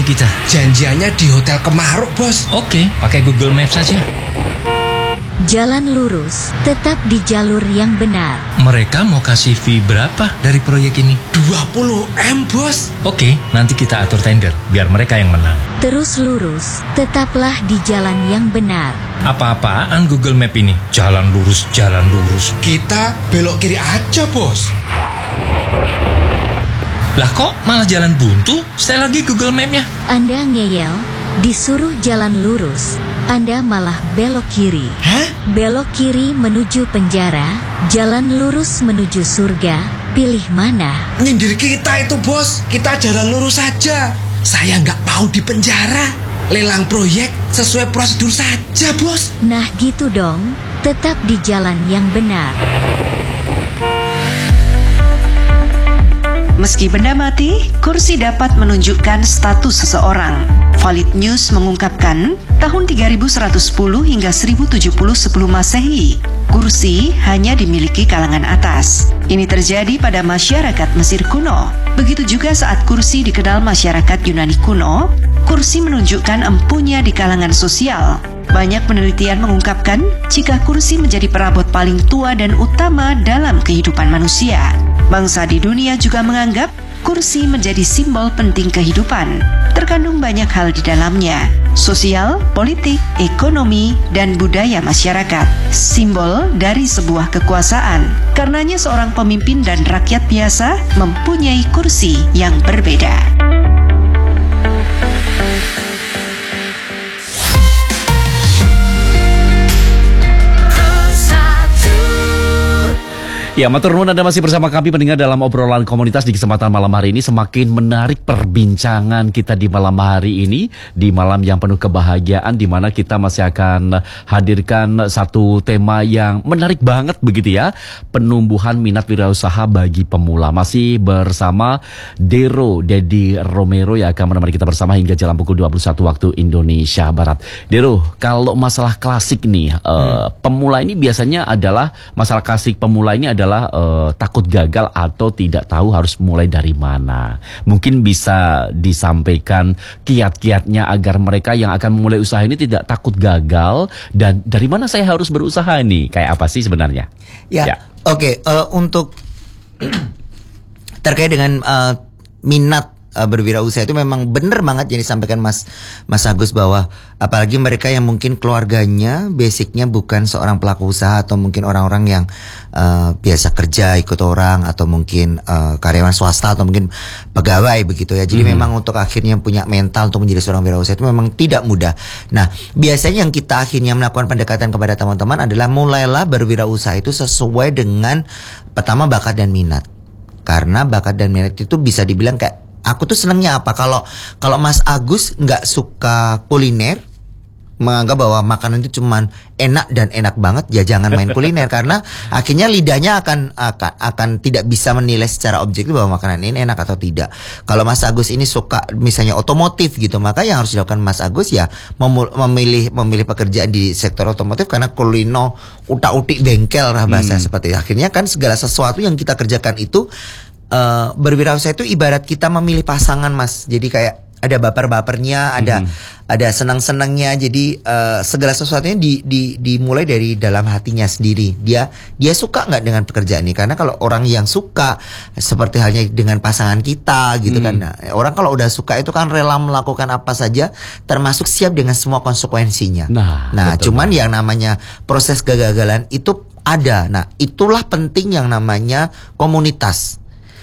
kita? Janjiannya di Hotel Kemaruk, Bos. Oke, pakai Google Maps saja. Jalan lurus, tetap di jalur yang benar. Mereka mau kasih fee berapa dari proyek ini? 20M, Bos. Oke, nanti kita atur tender, biar mereka yang menang. Terus lurus, tetaplah di jalan yang benar. Apa-apaan Google Map ini? Jalan lurus, jalan lurus. Kita belok kiri aja, Bos. Lah kok malah jalan buntu? Saya lagi Google Map-nya. Anda ngeyel, disuruh jalan lurus, Anda malah belok kiri. Hah? Belok kiri menuju penjara, jalan lurus menuju surga, pilih mana? Nyindir kita itu, Bos. Kita jalan lurus saja. Saya nggak mau di penjara. Lelang proyek sesuai prosedur saja, Bos. Nah gitu dong, tetap di jalan yang benar. Meski benda mati, kursi dapat menunjukkan status seseorang. Valid News mengungkapkan, tahun 3110 hingga 1070 sebelum Masehi, kursi hanya dimiliki kalangan atas. Ini terjadi pada masyarakat Mesir kuno. Begitu juga saat kursi dikenal masyarakat Yunani kuno, kursi menunjukkan empunya di kalangan sosial. Banyak penelitian mengungkapkan jika kursi menjadi perabot paling tua dan utama dalam kehidupan manusia. Bangsa di dunia juga menganggap kursi menjadi simbol penting kehidupan. Terkandung banyak hal di dalamnya, sosial, politik, ekonomi, dan budaya masyarakat. Simbol dari sebuah kekuasaan. Karenanya seorang pemimpin dan rakyat biasa mempunyai kursi yang berbeda. Ya, matur nuwun, Anda masih bersama kami pendengar dalam obrolan komunitas di kesempatan malam hari ini. Semakin menarik perbincangan kita di malam hari ini, di malam yang penuh kebahagiaan, di mana kita masih akan hadirkan satu tema yang menarik banget begitu ya, penumbuhan minat wirausaha bagi pemula. Masih bersama Dero Dedi Romero yang akan menemani kita bersama hingga jam pukul 21 waktu Indonesia Barat. Dero, kalau masalah klasik nih, pemula ini biasanya adalah, masalah klasik pemula ini adalah takut gagal atau tidak tahu harus mulai dari mana. Mungkin bisa disampaikan kiat-kiatnya agar mereka yang akan memulai usaha ini tidak takut gagal, dan dari mana saya harus berusaha nih? Kayak apa sih sebenarnya? Ya. Oke, untuk terkait dengan minat berwirausaha itu memang benar banget yang disampaikan Mas Agus, bahwa apalagi mereka yang mungkin keluarganya basicnya bukan seorang pelaku usaha, atau mungkin orang-orang yang biasa kerja ikut orang, atau mungkin karyawan swasta, atau mungkin pegawai begitu ya. Jadi memang untuk akhirnya punya mental untuk menjadi seorang wirausaha itu memang tidak mudah. Nah, biasanya yang kita akhirnya melakukan pendekatan kepada teman-teman adalah mulailah berwirausaha itu sesuai dengan pertama bakat dan minat. Karena bakat dan minat itu bisa dibilang kayak, aku tuh senengnya apa? Kalau Mas Agus nggak suka kuliner, menganggap bahwa makanan itu cuman enak dan enak banget, ya jangan main kuliner. Karena akhirnya lidahnya akan tidak bisa menilai secara objektif bahwa makanan ini enak atau tidak. Kalau Mas Agus ini suka misalnya otomotif gitu, maka yang harus dilakukan Mas Agus ya memilih pekerjaan di sektor otomotif, karena kulino utak-utik bengkel lah bahasa seperti itu. Akhirnya kan segala sesuatu yang kita kerjakan itu, berwirausaha itu ibarat kita memilih pasangan, Mas. Jadi kayak ada baper-bapernya, ada senang-senangnya. Jadi segala sesuatunya dimulai dari dalam hatinya sendiri. Dia suka nggak dengan pekerjaan ini? Karena kalau orang yang suka, seperti halnya dengan pasangan kita gitu kan. Nah, orang kalau udah suka itu kan rela melakukan apa saja, termasuk siap dengan semua konsekuensinya. Nah cuman yang namanya proses kegagalan itu ada. Nah, itulah penting yang namanya komunitas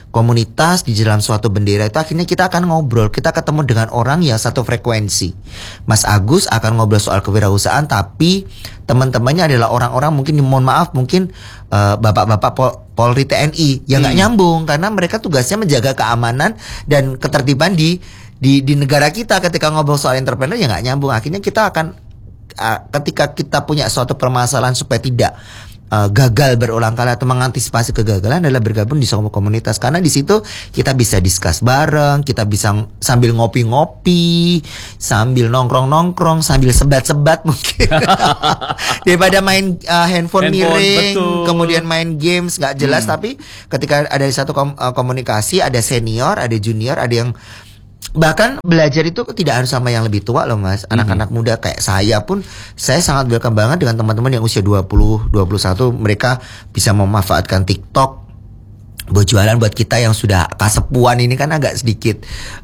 di dalam suatu bendera itu. Akhirnya kita akan ngobrol, kita ketemu dengan orang yang satu frekuensi. Mas Agus akan ngobrol soal kewirausahaan, tapi teman-temannya adalah orang-orang mungkin, mohon maaf, mungkin bapak-bapak Polri TNI yang nggak nyambung, karena mereka tugasnya menjaga keamanan dan ketertiban di negara kita. Ketika ngobrol soal entrepreneur ya nggak nyambung. Akhirnya kita akan ketika kita punya suatu permasalahan supaya tidak gagal berulang kali atau mengantisipasi kegagalan, adalah bergabung di sebuah komunitas. Karena di situ kita bisa discuss bareng, kita bisa sambil ngopi-ngopi, sambil nongkrong-nongkrong, sambil sebat-sebat mungkin daripada main handphone miring, betul. Kemudian main games nggak jelas. Tapi ketika ada satu komunikasi, ada senior, ada junior, ada yang Bahkan belajar itu tidak harus sama yang lebih tua loh Mas. Anak-anak muda kayak saya pun, saya sangat welcome banget dengan teman-teman yang usia 20, 21. Mereka bisa memanfaatkan TikTok buat jualan. Buat kita yang sudah kasepuan ini kan agak sedikit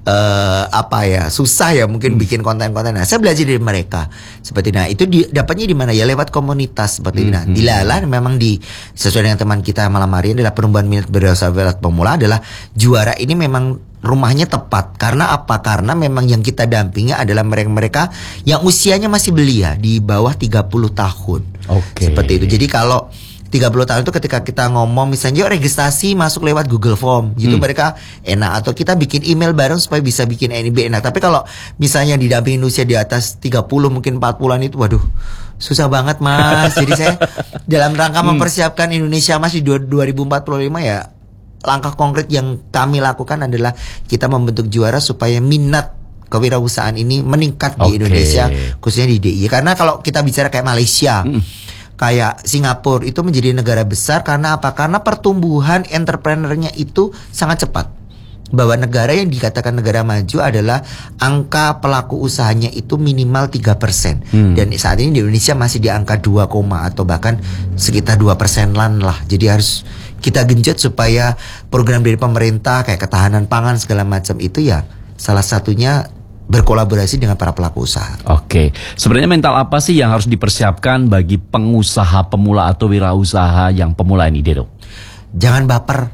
susah ya mungkin bikin konten-konten. Nah, saya belajar dari mereka seperti itu dapatnya di mana ya, lewat komunitas seperti ini. Nah, Dilala memang sesuai dengan teman kita malam hari adalah pertumbuhan minat berwirausaha pemula adalah juara ini memang rumahnya tepat. Karena apa? Karena memang yang kita dampingi adalah mereka yang usianya masih belia di bawah 30 tahun. Seperti itu. Jadi kalau 30 tahun itu ketika kita ngomong misalnya yuk registrasi masuk lewat Google Form gitu, mereka enak. Atau kita bikin email bareng supaya bisa bikin NIB enak. Tapi kalau misalnya didampingin usia di atas 30 mungkin 40-an itu waduh susah banget Mas. Jadi saya dalam rangka mempersiapkan Indonesia Mas di 2045 ya, langkah konkret yang kami lakukan adalah kita membentuk juara supaya minat kewirausahaan ini meningkat di Indonesia, khususnya di DIY. Karena kalau kita bicara kayak Malaysia, kayak Singapura itu menjadi negara besar karena apa? Karena pertumbuhan entrepreneurnya itu sangat cepat. Bahwa negara yang dikatakan negara maju adalah angka pelaku usahanya itu minimal 3%. Dan saat ini di Indonesia masih di angka 2, atau bahkan sekitar 2% lah. Jadi harus kita genjot supaya program dari pemerintah kayak ketahanan pangan segala macam itu ya salah satunya berkolaborasi dengan para pelaku usaha. Sebenarnya mental apa sih yang harus dipersiapkan bagi pengusaha pemula atau wirausaha yang pemula ini, Dero? Jangan baper.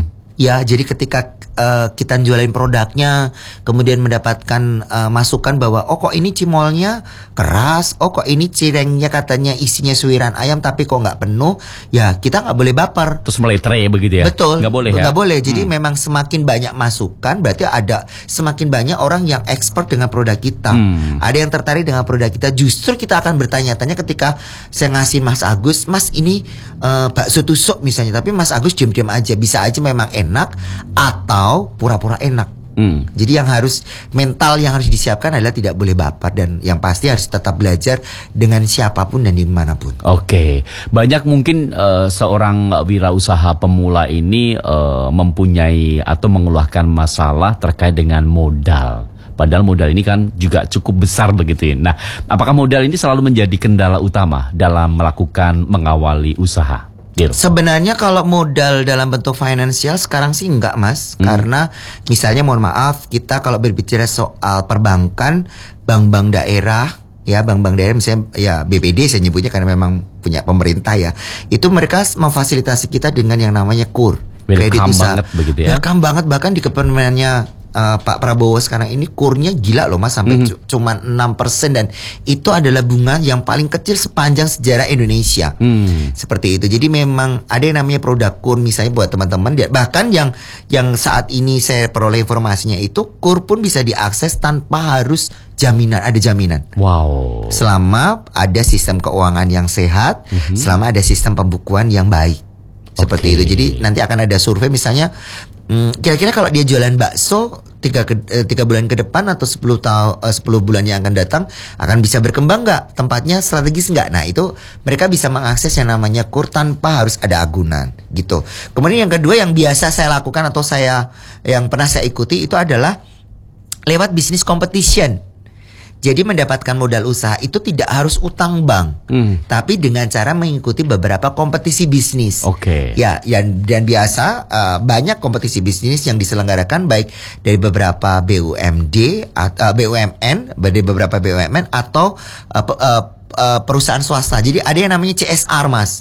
Ya, jadi ketika kita jualin produknya, kemudian mendapatkan masukan bahwa oh kok ini cimolnya keras, oh kok ini cirengnya katanya isinya suiran ayam tapi kok nggak penuh, ya kita nggak boleh baper. Terus meletre begitu ya? Betul. Nggak boleh ya? Nggak boleh. Jadi memang semakin banyak masukan berarti ada semakin banyak orang yang expert dengan produk kita. Ada yang tertarik dengan produk kita. Justru kita akan bertanya-tanya ketika saya ngasih Mas Agus, Mas ini bakso tusuk misalnya, tapi Mas Agus diam-diam aja. Bisa aja memang enak atau pura-pura enak. Jadi yang harus mental yang harus disiapkan adalah tidak boleh baper dan yang pasti harus tetap belajar dengan siapapun dan dimanapun. Banyak mungkin seorang wirausaha pemula ini mempunyai atau mengeluhkan masalah terkait dengan modal. Padahal modal ini kan juga cukup besar begitu ya. Nah, apakah modal ini selalu menjadi kendala utama dalam mengawali usaha? Sebenarnya kalau modal dalam bentuk finansial sekarang sih enggak Mas. Karena misalnya mohon maaf kita kalau berbicara soal perbankan, bank-bank daerah ya, bank-bank daerah misalnya ya BPD saya nyebutnya karena memang punya pemerintah ya, itu mereka memfasilitasi kita dengan yang namanya KUR, kredit usaha. Welcome banget, bahkan di kepemimpinannya Pak Prabowo sekarang ini kurnya gila loh Mas, sampai cuma 6% dan itu adalah bunga yang paling kecil sepanjang sejarah Indonesia. Seperti itu. Jadi memang ada yang namanya produk kur misalnya buat teman-teman, bahkan yang saat ini saya peroleh informasinya itu kur pun bisa diakses tanpa harus jaminan, ada jaminan. Selama ada sistem keuangan yang sehat, selama ada sistem pembukuan yang baik. Seperti itu. Jadi nanti akan ada survei misalnya kira-kira kalau dia jualan bakso 3 bulan ke depan atau 10 bulan yang akan datang akan bisa berkembang nggak, tempatnya strategis nggak. Nah itu mereka bisa mengakses yang namanya kur tanpa harus ada agunan gitu. Kemudian yang kedua yang biasa saya lakukan atau yang pernah saya ikuti itu adalah lewat bisnis competition. Jadi mendapatkan modal usaha itu tidak harus utang bank, tapi dengan cara mengikuti beberapa kompetisi bisnis. Ya, dan biasa banyak kompetisi bisnis yang diselenggarakan baik dari beberapa BUMN, dari beberapa BUMN atau perusahaan swasta. Jadi ada yang namanya CSR Mas,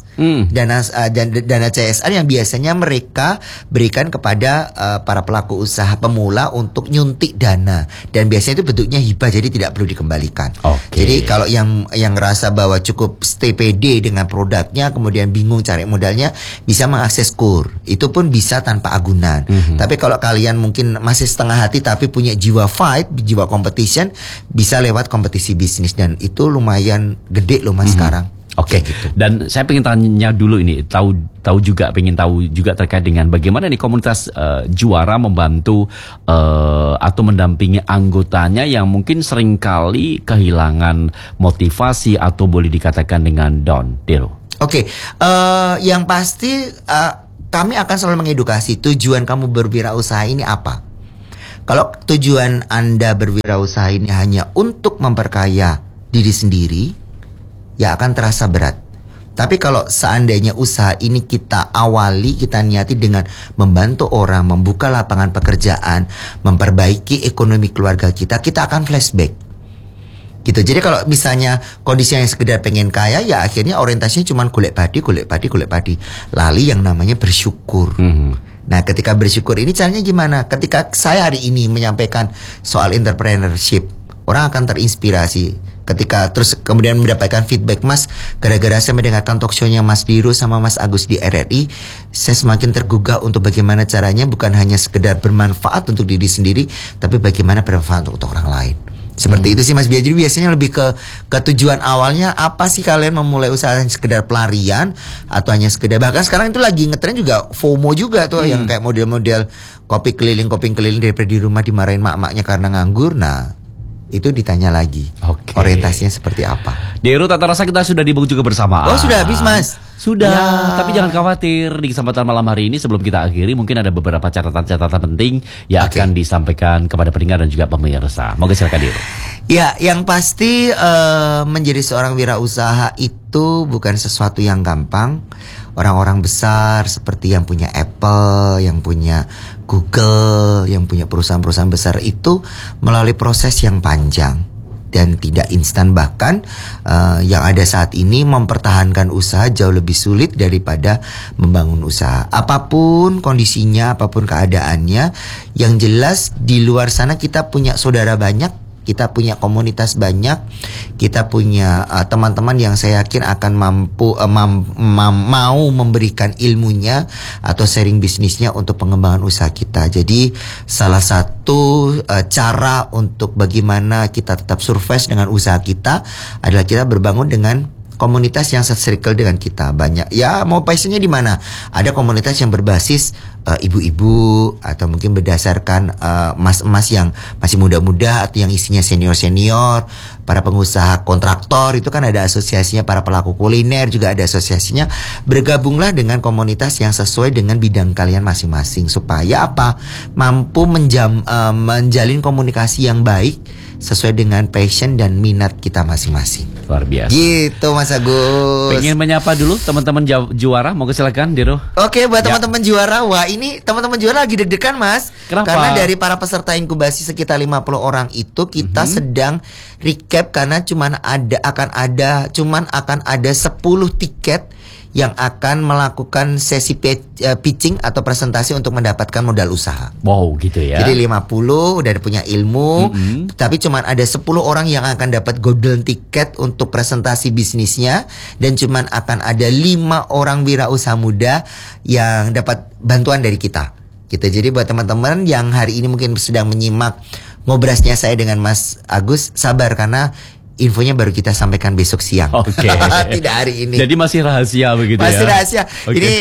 dana CSR yang biasanya mereka berikan kepada para pelaku usaha pemula untuk nyuntik dana, dan biasanya itu bentuknya hibah jadi tidak perlu dikembalikan. Jadi kalau yang ngerasa bahwa cukup stay pede dengan produknya kemudian bingung cari modalnya bisa mengakses KUR, itu pun bisa tanpa agunan. Tapi kalau kalian mungkin masih setengah hati tapi punya jiwa fight, jiwa competition, bisa lewat kompetisi bisnis dan itu lumayan gede loh Mas sekarang. Gitu. Dan saya pengen tanya dulu ini, pengen tahu juga terkait dengan bagaimana nih komunitas juara membantu atau mendampingi anggotanya yang mungkin seringkali kehilangan motivasi atau boleh dikatakan dengan down, Dero. Yang pasti kami akan selalu mengedukasi tujuan kamu berwirausaha ini apa. Kalau tujuan Anda berwirausaha ini hanya untuk memperkaya diri sendiri, ya akan terasa berat. Tapi kalau seandainya usaha ini kita awali, kita niati dengan membantu orang, membuka lapangan pekerjaan, memperbaiki ekonomi keluarga kita, kita akan flashback. Gitu. Jadi kalau misalnya kondisi yang sekedar pengen kaya, ya akhirnya orientasinya cuma golek padi. Lali yang namanya bersyukur. Nah, ketika bersyukur ini caranya gimana? Ketika saya hari ini menyampaikan soal entrepreneurship, orang akan terinspirasi. Ketika terus kemudian mendapatkan feedback, Mas, gara-gara saya mendengarkan talk show-nya Mas Diru sama Mas Agus di RRI, saya semakin tergugah untuk bagaimana caranya bukan hanya sekedar bermanfaat untuk diri sendiri, tapi bagaimana bermanfaat untuk orang lain. Seperti itu sih Mas Bia. Jadi biasanya lebih ke tujuan awalnya, apa sih kalian memulai usaha yang sekedar pelarian atau hanya sekedar, bahkan sekarang itu lagi ngetren juga FOMO juga tuh, yang kayak model-model kopi keliling daripada di rumah dimarahin mak-maknya karena nganggur. Nah, itu ditanya lagi. Orientasinya seperti apa. Diru, tata rasa kita sudah dibung juga bersama. Oh, sudah habis Mas? Sudah, Ya. Tapi jangan khawatir. Di kesempatan malam hari ini sebelum kita akhiri, mungkin ada beberapa catatan-catatan penting yang akan disampaikan kepada pendengar dan juga pemirsa. Moga silakan Diru. Ya, yang pasti menjadi seorang wirausaha itu bukan sesuatu yang gampang. Orang-orang besar seperti yang punya Apple, yang punya Google, yang punya perusahaan-perusahaan besar itu melalui proses yang panjang dan tidak instan. Bahkan yang ada saat ini mempertahankan usaha jauh lebih sulit daripada membangun usaha. Apapun kondisinya, apapun keadaannya, yang jelas di luar sana kita punya saudara banyak, kita punya komunitas banyak, kita punya teman-teman yang saya yakin akan mampu mau memberikan ilmunya atau sharing bisnisnya untuk pengembangan usaha kita. Jadi salah satu cara untuk bagaimana kita tetap survive dengan usaha kita adalah kita berbangun dengan komunitas yang se-circle dengan kita. Banyak ya, mau passionnya di mana? Ada komunitas yang berbasis ibu-ibu, atau mungkin berdasarkan mas-mas yang masih muda-muda atau yang isinya senior-senior, para pengusaha kontraktor, itu kan ada asosiasinya, para pelaku kuliner juga ada asosiasinya. Bergabunglah dengan komunitas yang sesuai dengan bidang kalian masing-masing supaya apa? Mampu menjalin komunikasi yang baik sesuai dengan passion dan minat kita masing-masing. Luar biasa. Gitu Mas Agus. Pengen menyapa dulu teman-teman juara, mau silakan Diru. Oke, buat teman-teman juara, wah ini teman-teman juara lagi deg-degan Mas. Kenapa? Karena dari para peserta inkubasi sekitar 50 orang itu kita sedang recap karena akan ada 10 tiket yang akan melakukan sesi pitching atau presentasi untuk mendapatkan modal usaha. Wow, gitu ya. Jadi 50 udah punya ilmu, tapi cuman ada 10 orang yang akan dapat golden ticket untuk presentasi bisnisnya, dan cuman akan ada 5 orang wirausaha muda yang dapat bantuan dari kita. Gitu. Jadi buat teman-teman yang hari ini mungkin sedang menyimak ngobrasnya saya dengan Mas Agus, sabar karena infonya baru kita sampaikan besok siang. Oke. Tidak hari ini. Jadi masih rahasia begitu masih ya? rahasia. Oke. Ini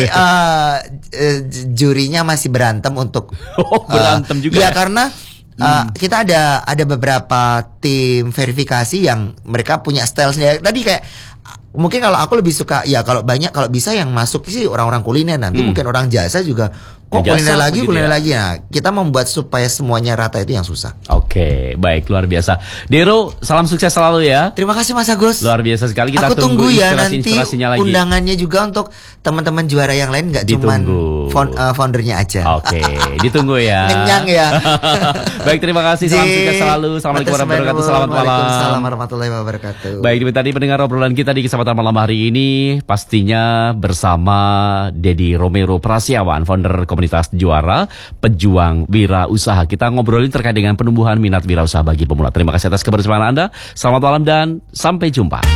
jurinya masih berantem untuk berantem juga. Ya karena kita ada beberapa tim verifikasi yang mereka punya style sendiri. Tadi kayak mungkin kalau aku lebih suka ya kalau bisa yang masuk sih orang-orang kuliner, nanti mungkin orang jasa juga kok kuliner lagi. Nah, kita membuat supaya semuanya rata itu yang susah. Oke, baik, luar biasa. Diru, salam sukses selalu ya. Terima kasih Mas Agus. Luar biasa sekali, kita Aku tunggu ya nanti inspirasinya lagi. undangannya juga untuk teman-teman juara yang lain, nggak cuman foundernya aja. Oke, ditunggu ya. Kenyang ya. Baik, terima kasih, salam sukses selalu. Assalamualaikum warahmatullahi wabarakatuh. Selamat malam. Waalaikumsalam warahmatullahi wabarakatuh. Baik, tadi pendengar obrolan kita di kesempatan malam hari ini pastinya bersama Dedi Romero Prasiawan, founder komunitas juara pejuang wirausaha. Kita ngobrolin terkait dengan penumbuhan minat wirausaha bagi pemula. Terima kasih atas kebersamaan Anda. Selamat malam dan sampai jumpa.